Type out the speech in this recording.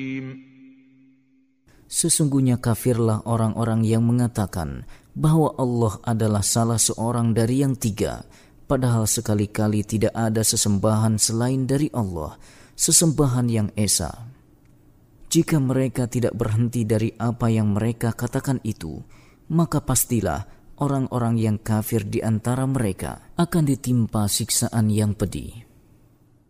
Sesungguhnya kafirlah orang-orang yang mengatakan bahwa Allah adalah salah seorang dari yang tiga, padahal sekali-kali tidak ada sesembahan selain dari Allah, sesembahan yang esa. Jika mereka tidak berhenti dari apa yang mereka katakan itu, maka pastilah orang-orang yang kafir di antara mereka akan ditimpa siksaan yang pedih.